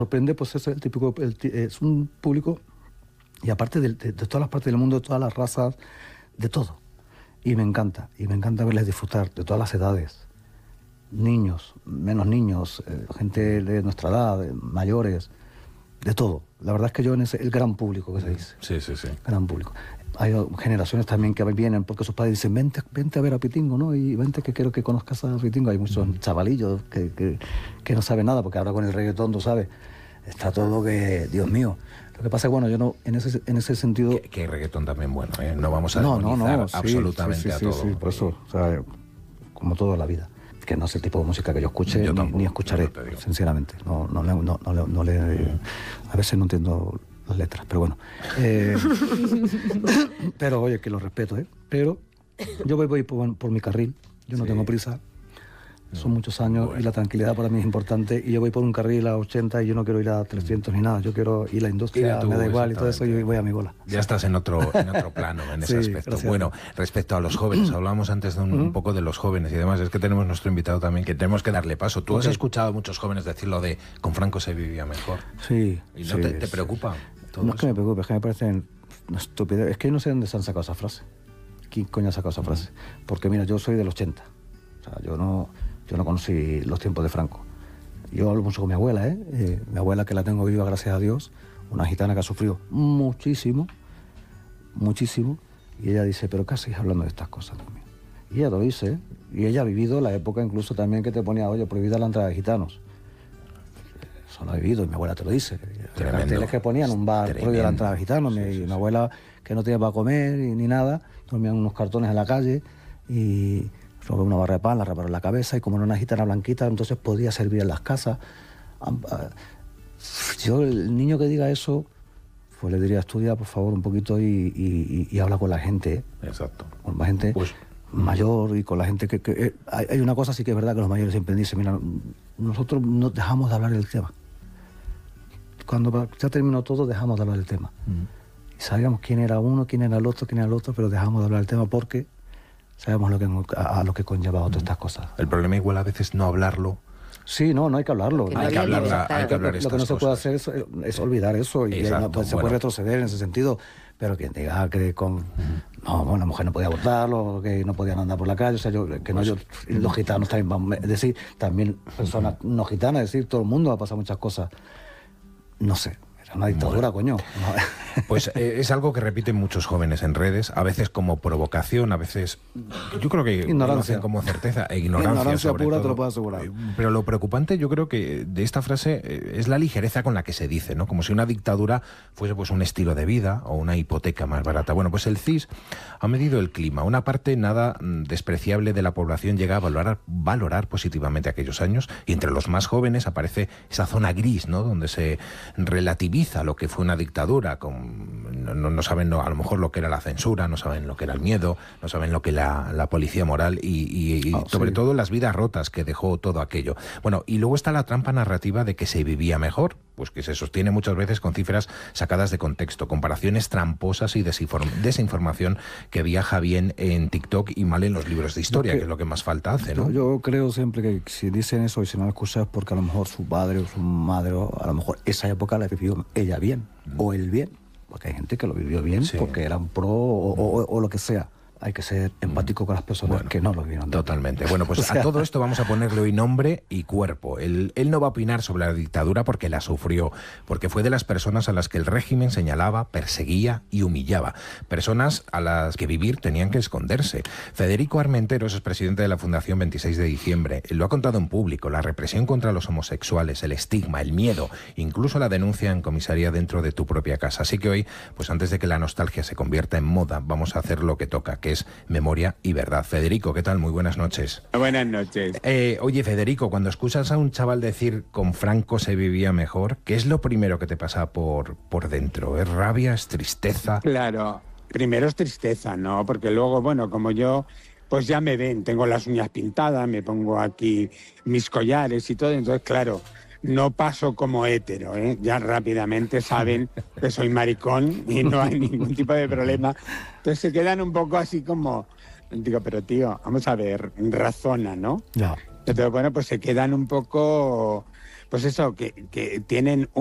Sorprende, pues es el típico, es un público, y aparte de todas las partes del mundo, de todas las razas, de todo. Y me encanta verles disfrutar de todas las edades. Niños, menos niños, gente de nuestra edad, mayores, de todo. La verdad es que yo en el gran público que se dice. Sí. Gran público. Hay generaciones también que vienen porque sus padres dicen, vente a ver a Pitingo, ¿no? Y vente que quiero que conozcas a Pitingo. Hay muchos chavalillos que no saben nada, porque ahora con el reggaetón, tú sabes, está todo que, Dios mío. Lo que pasa es que, bueno, yo no, en ese sentido... Que hay reggaetón también bueno, ¿eh? No vamos a demonizar absolutamente a todo. Sí, por eso, o sea, como toda la vida. Que no es el tipo de música que yo escuche, ni escucharé, sinceramente. No le a veces no entiendo las letras, pero bueno. Pero oye, que lo respeto, ¿eh? Pero yo voy por mi carril, yo no tengo prisa. Son muchos años y la tranquilidad para mí es importante, y yo voy por un carril a 80 y yo no quiero ir a 300 ni nada, yo quiero ir a la industria, me da igual y todo eso, yo voy a mi bola. Ya estás en otro plano en ese aspecto. Gracias. Bueno, respecto a los jóvenes, hablábamos antes de un poco de los jóvenes y demás, es que tenemos nuestro invitado también, que tenemos que darle paso. Tú has escuchado a muchos jóvenes decir lo de con Franco se vivía mejor. Sí. ¿Y no te preocupa todo No es que me preocupe, es que me parece una estupidez. Es que yo no sé dónde se han sacado esa frase. ¿Quién coño ha sacado esa frase? Porque mira, yo soy del 80. O sea, yo no conocí los tiempos de Franco. Yo hablo mucho con mi abuela, mi abuela, que la tengo viva, gracias a Dios, una gitana que ha sufrido muchísimo, y ella dice, pero ¿qué hacéis hablando de estas cosas también? Y ella lo dice, y ella ha vivido la época incluso también que te ponía, oye, prohibida la entrada de gitanos. Eso lo ha vivido, y mi abuela te lo dice. Carteles que ponían un bar prohibida la entrada de gitanos, y mi abuela, que no tenía para comer ni nada, dormían unos cartones en la calle, y robé una barra de pan, la reparó en la cabeza, y como era una gitana blanquita, entonces podía servir en las casas. Yo, el niño que diga eso, pues le diría, estudia por favor un poquito y habla con la gente. Exacto. Con la gente mayor y con la gente que hay una cosa sí que es verdad, que los mayores siempre dicen, mira, nosotros no dejamos de hablar del tema. Cuando ya terminó todo, dejamos de hablar del tema. Y sabíamos quién era uno, quién era el otro, pero dejamos de hablar del tema porque sabemos a lo que conlleva todas estas cosas. El problema igual a veces no hablarlo. Sí, no hay que hablarlo. Hay que hablar Lo que no se puede hacer es olvidar eso, y se puede retroceder en ese sentido. Pero quien diga que la mujer no podía abortarlo, que no podían andar por la calle, o sea, los gitanos también van, es decir, también personas no gitanas, es decir, todo el mundo ha pasado muchas cosas. No sé. Una dictadura, coño. Pues es algo que repiten muchos jóvenes en redes, a veces como provocación, a veces yo creo que ignorancia. Lo hacen como certeza e ignorancia sobre pura, todo. Te lo puedo asegurar. Pero lo preocupante, yo creo que de esta frase es la ligereza con la que se dice, ¿no? Como si una dictadura fuese pues un estilo de vida o una hipoteca más barata. Bueno, pues el CIS ha medido el clima. Una parte nada despreciable de la población llega a valorar positivamente aquellos años, y entre los más jóvenes aparece esa zona gris, ¿no? Donde se relativiza lo que fue una dictadura, no saben a lo mejor lo que era la censura, no saben lo que era el miedo, no saben lo que era la policía moral y sobre todo las vidas rotas que dejó todo aquello. Bueno, y luego está la trampa narrativa de que se vivía mejor, pues que se sostiene muchas veces con cifras sacadas de contexto, comparaciones tramposas y desinformación que viaja bien en TikTok y mal en los libros de historia, que es lo que más falta hace, ¿no? Yo creo siempre que si dicen eso y si no lo escuchas, porque a lo mejor su padre o su madre, a lo mejor esa época la vivió ella bien, o él bien, porque hay gente que lo vivió bien porque eran pro o lo que sea. Hay que ser empático con las personas que no lo vieron. Totalmente. Bueno, pues a todo esto vamos a ponerle hoy nombre y cuerpo. Él no va a opinar sobre la dictadura porque la sufrió, porque fue de las personas a las que el régimen señalaba, perseguía y humillaba. Personas a las que vivir tenían que esconderse. Federico Armenteros es presidente de la Fundación 26 de diciembre. Él lo ha contado en público. La represión contra los homosexuales, el estigma, el miedo, incluso la denuncia en comisaría dentro de tu propia casa. Así que hoy, pues antes de que la nostalgia se convierta en moda, vamos a hacer lo que toca, que es memoria y verdad. Federico, ¿qué tal? Muy buenas noches. Buenas noches. Oye, Federico, cuando escuchas a un chaval decir con Franco se vivía mejor, ¿qué es lo primero que te pasa por dentro? ¿Es rabia? ¿Es tristeza? Claro, primero es tristeza, ¿no? Porque luego, bueno, como yo, pues ya me ven, tengo las uñas pintadas, me pongo aquí mis collares y todo, entonces, claro, no paso como hétero, ¿eh? Ya rápidamente saben que soy maricón y no hay ningún tipo de problema. Entonces se quedan un poco así como, digo, pero tío, vamos a ver, razona, ¿no? Ya. Entonces, bueno, pues se quedan un poco, pues eso, que tienen